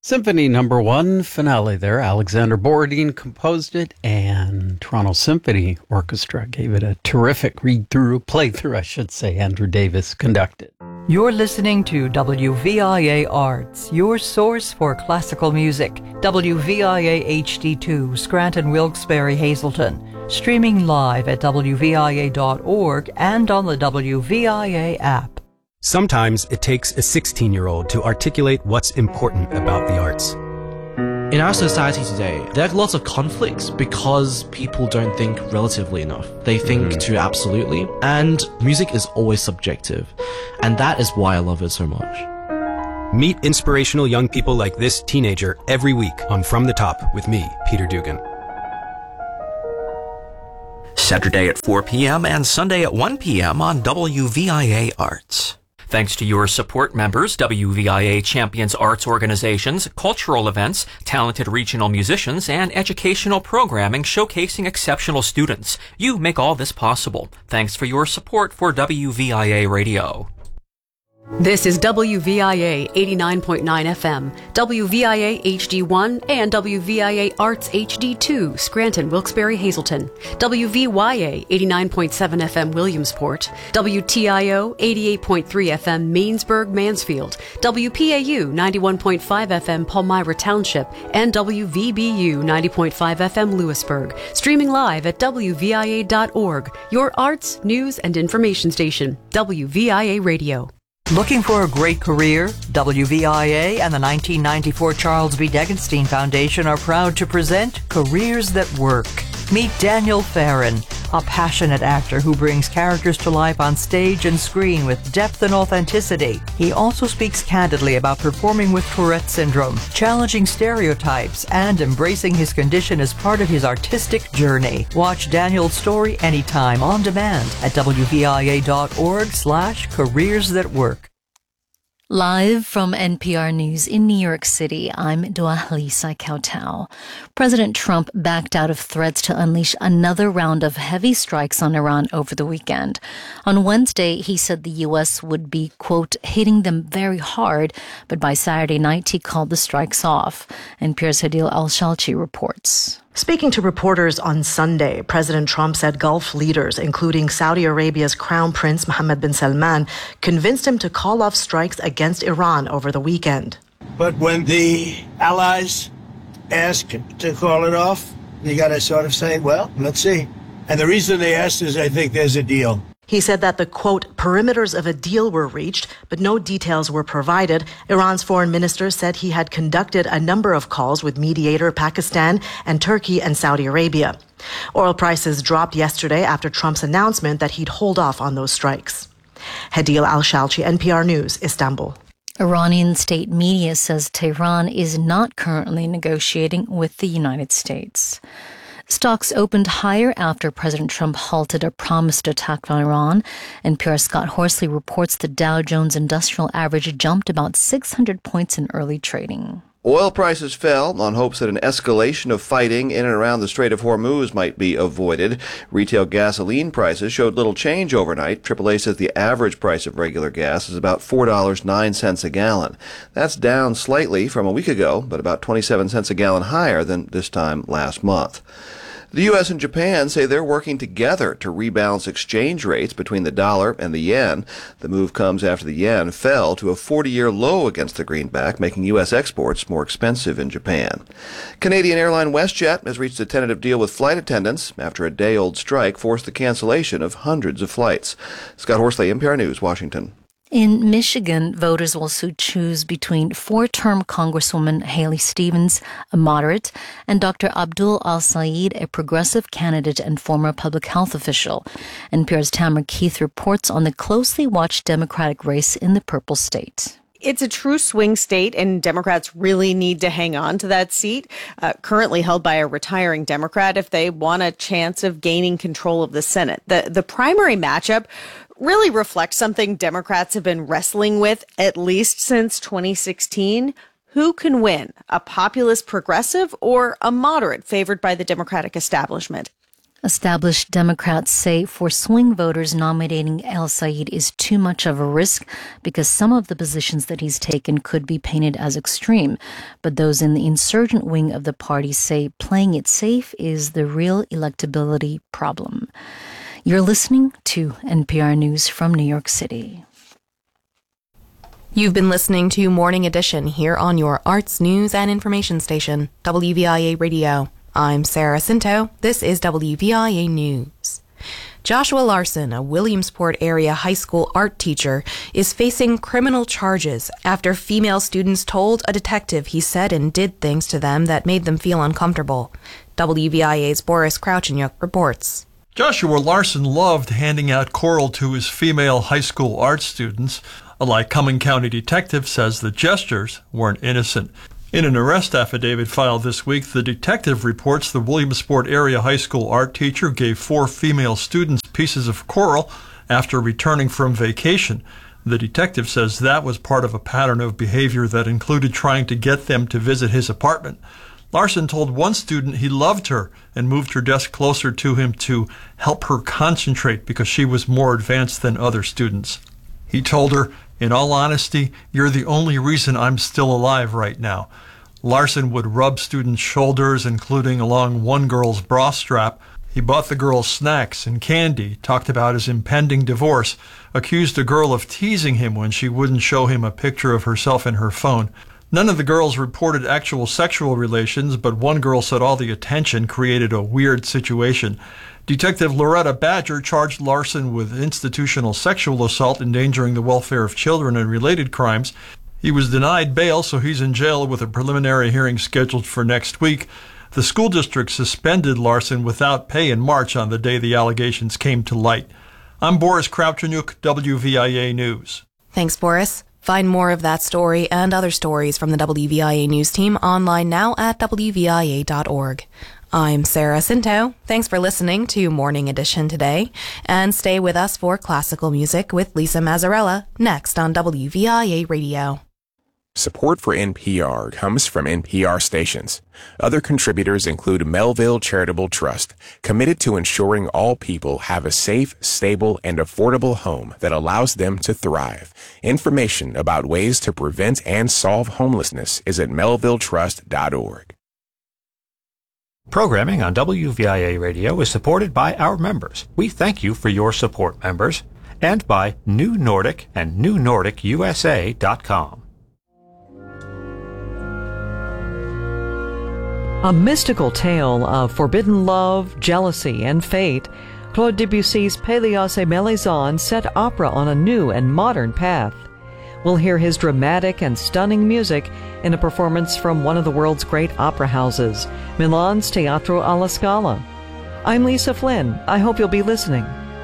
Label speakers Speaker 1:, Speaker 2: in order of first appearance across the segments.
Speaker 1: Symphony Number 1 finale there. Alexander Borodin composed it, and Toronto Symphony Orchestra gave it a terrific playthrough, I should say. Andrew Davis conducted.
Speaker 2: You're listening to WVIA Arts, your source for classical music. WVIA HD2, Scranton, Wilkes-Barre, Hazleton. Streaming live at WVIA.org and on the WVIA app.
Speaker 3: Sometimes it takes a 16-year-old to articulate what's important about the arts.
Speaker 4: In our society today, there are lots of conflicts because people don't think relatively enough. They think too absolutely, and music is always subjective. And that is why I love it so much.
Speaker 3: Meet inspirational young people like this teenager every week on From the Top with me, Peter Dugan.
Speaker 5: Saturday at 4 p.m. and Sunday at 1 p.m. on WVIA Arts. Thanks to your support members, WVIA champions arts organizations, cultural events, talented regional musicians, and educational programming showcasing exceptional students. You make all this possible. Thanks for your support for WVIA Radio.
Speaker 6: This is WVIA 89.9 FM, WVIA HD1, and WVIA Arts HD2, Scranton, Wilkes-Barre, Hazleton, WVYA 89.7 FM, Williamsport, WTIO 88.3 FM, Mainsburg, Mansfield, WPAU 91.5 FM, Palmyra Township, and WVBU 90.5 FM, Lewisburg. Streaming live at WVIA.org, your arts, news, and information station, WVIA Radio.
Speaker 2: Looking for a great career? WVIA and the 1994 Charles B. Degenstein Foundation are proud to present Careers That Work. Meet Daniel Farron, a passionate actor who brings characters to life on stage and screen with depth and authenticity. He also speaks candidly about performing with Tourette syndrome, challenging stereotypes, and embracing his condition as part of his artistic journey. Watch Daniel's story anytime on demand at WVIA.org/Careers That Work.
Speaker 7: Live from NPR News in New York City, I'm Dua-Lisa Kautal. President Trump backed out of threats to unleash another round of heavy strikes on Iran over the weekend. On Wednesday, he said the U.S. would be, quote, hitting them very hard, but by Saturday night, he called the strikes off. NPR's Hadil Al-Shalchi reports.
Speaker 8: Speaking to reporters on Sunday, President Trump said Gulf leaders, including Saudi Arabia's Crown Prince Mohammed bin Salman, convinced him to call off strikes against Iran over the weekend.
Speaker 9: But when the allies ask to call it off, you got to sort of say, well, let's see. And the reason they asked is I think there's a deal.
Speaker 8: He said that the, quote, perimeters of a deal were reached, but no details were provided. Iran's foreign minister said he had conducted a number of calls with mediator Pakistan and Turkey and Saudi Arabia. Oil prices dropped yesterday after Trump's announcement that he'd hold off on those strikes. Hadil Al-Shalchi, NPR News, Istanbul.
Speaker 7: Iranian state media says Tehran is not currently negotiating with the United States. Stocks opened higher after President Trump halted a promised attack on Iran. NPR's Scott Horsley reports the Dow Jones Industrial Average jumped about 600 points in early trading.
Speaker 10: Oil prices fell on hopes that an escalation of fighting in and around the Strait of Hormuz might be avoided. Retail gasoline prices showed little change overnight. AAA says the average price of regular gas is about $4.09 a gallon. That's down slightly from a week ago, but about 27 cents a gallon higher than this time last month. The U.S. and Japan say they're working together to rebalance exchange rates between the dollar and the yen. The move comes after the yen fell to a 40-year low against the greenback, making U.S. exports more expensive in Japan. Canadian airline WestJet has reached a tentative deal with flight attendants after a day-old strike forced the cancellation of hundreds of flights. Scott Horsley, NPR News, Washington.
Speaker 7: In Michigan, voters will soon choose between four-term Congresswoman Haley Stevens, a moderate, and Dr. Abdul Al-Sayed, a progressive candidate and former public health official. NPR's Tamara Keith reports on the closely watched Democratic race in the Purple State.
Speaker 11: It's a true swing state, and Democrats really need to hang on to that seat, currently held by a retiring Democrat, if they want a chance of gaining control of the Senate. The primary matchup really reflects something Democrats have been wrestling with at least since 2016. Who can win, a populist progressive or a moderate favored by the Democratic establishment?
Speaker 7: Established Democrats say for swing voters, nominating El Sayed is too much of a risk because some of the positions that he's taken could be painted as extreme. But those in the insurgent wing of the party say playing it safe is the real electability problem. You're listening to NPR News from New York City.
Speaker 12: You've been listening to Morning Edition here on your arts, news, and information station, WVIA Radio. I'm Sarah Cinto. This is WVIA News. Joshua Larson, a Williamsport area high school art teacher, is facing criminal charges after female students told a detective he said and did things to them that made them feel uncomfortable. WVIA's Boris Krauchenyuk reports.
Speaker 13: Joshua Larson loved handing out coral to his female high school art students. A Lycoming County detective says the gestures weren't innocent. In an arrest affidavit filed this week, the detective reports the Williamsport area high school art teacher gave 4 female students pieces of coral after returning from vacation. The detective says that was part of a pattern of behavior that included trying to get them to visit his apartment. Larson told one student he loved her and moved her desk closer to him to help her concentrate because she was more advanced than other students. He told her, "In all honesty, you're the only reason I'm still alive right now." Larson would rub students' shoulders, including along one girl's bra strap. He bought the girls snacks and candy, talked about his impending divorce, accused a girl of teasing him when she wouldn't show him a picture of herself in her phone. None of the girls reported actual sexual relations, but one girl said all the attention created a weird situation. Detective Loretta Badger charged Larson with institutional sexual assault, endangering the welfare of children, and related crimes. He was denied bail, so he's in jail with a preliminary hearing scheduled for next week. The school district suspended Larson without pay in March on the day the allegations came to light. I'm Boris Krauchenyuk, WVIA News.
Speaker 12: Thanks, Boris. Find more of that story and other stories from the WVIA News team online now at WVIA.org. I'm Sarah Cinto. Thanks for listening to Morning Edition today, and stay with us for classical music with Lisa Mazzarella next on WVIA Radio.
Speaker 14: Support for NPR comes from NPR stations. Other contributors include Melville Charitable Trust, committed to ensuring all people have a safe, stable, and affordable home that allows them to thrive. Information about ways to prevent and solve homelessness is at melvilletrust.org.
Speaker 15: Programming on WVIA Radio is supported by our members. We thank you for your support, members, and by New Nordic and NewNordicUSA.com.
Speaker 2: A mystical tale of forbidden love, jealousy, and fate, Claude Debussy's Pélias et Mélisande set opera on a new and modern path. We'll hear his dramatic and stunning music in a performance from one of the world's great opera houses, Milan's Teatro alla Scala. I'm Lisa Flynn. I hope you'll be listening.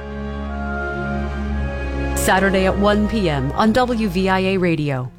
Speaker 6: Saturday at 1 p.m. on WVIA Radio.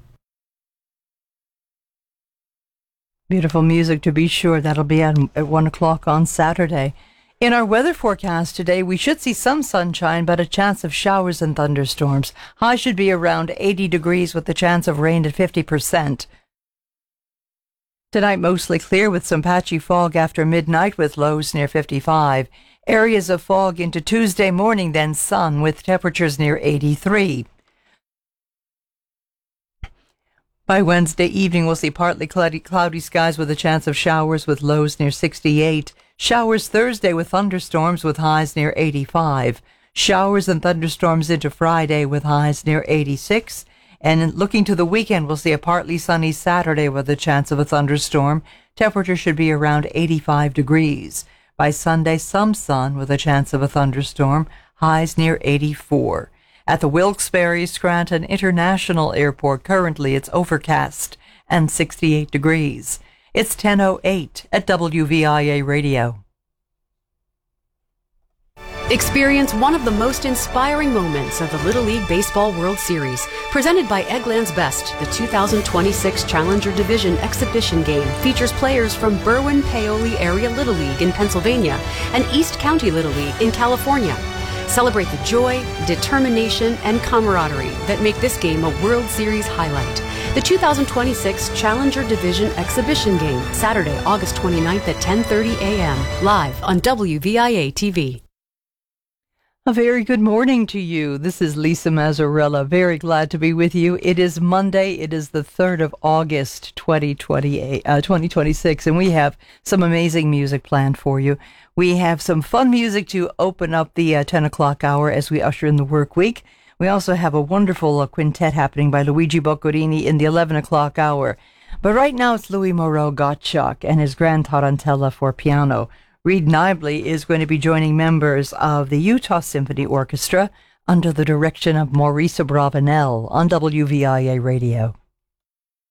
Speaker 16: Beautiful music, to be sure. That'll be at 1 o'clock on Saturday. In our weather forecast today, we should see some sunshine, but a chance of showers and thunderstorms. High should be around 80 degrees with the chance of rain at 50%. Tonight, mostly clear with some patchy fog after midnight with lows near 55. Areas of fog into Tuesday morning, then sun with temperatures near 83. By Wednesday evening, we'll see partly cloudy skies with a chance of showers with lows near 68. Showers Thursday with thunderstorms with highs near 85. Showers and thunderstorms into Friday with highs near 86. And looking to the weekend, we'll see a partly sunny Saturday with a chance of a thunderstorm. Temperature should be around 85 degrees. By Sunday, some sun with a chance of a thunderstorm. Highs near 84. At the Wilkes-Barre Scranton International Airport, currently it's overcast and 68 degrees. It's 10:08 at WVIA Radio.
Speaker 6: Experience one of the most inspiring moments of the Little League Baseball World Series. Presented by Eggland's Best, the 2026 Challenger Division exhibition game features players from Berwyn-Paoli Area Little League in Pennsylvania and East County Little League in California. Celebrate the joy, determination, and camaraderie that make this game a World Series highlight. The 2026 Challenger Division Exhibition Game, Saturday, August 29th at 10:30 a.m., live on WVIA TV.
Speaker 16: A very good morning to you. This is Lisa Mazzarella. Very glad to be with you. It is Monday. It is the 3rd of August, 2026, and we have some amazing music planned for you. We have some fun music to open up the 10 o'clock hour as we usher in the work week. We also have a wonderful quintet happening by Luigi Boccherini in the 11 o'clock hour. But right now it's Louis Moreau Gottschalk and his Grand Tarantella for piano. Reed Nibley is going to be joining members of the Utah Symphony Orchestra under the direction of Maurice Bravanel on WVIA Radio.